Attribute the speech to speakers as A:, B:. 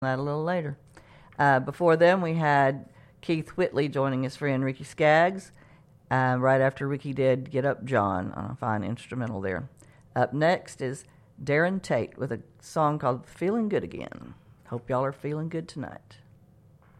A: that a little later. Before them, we had Keith Whitley joining his friend Ricky Skaggs. Right after Ricky did Get Up John on a fine instrumental there. Up next is Darren Tate with a song called Feeling Good Again. Hope y'all are feeling good tonight.